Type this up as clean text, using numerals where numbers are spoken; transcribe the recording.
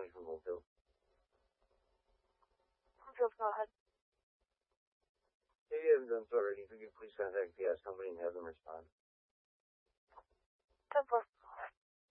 Tony from Goldfield. Goldfield, go ahead. If you haven't done so already, if you could please contact the gas company and have them respond. 10-4.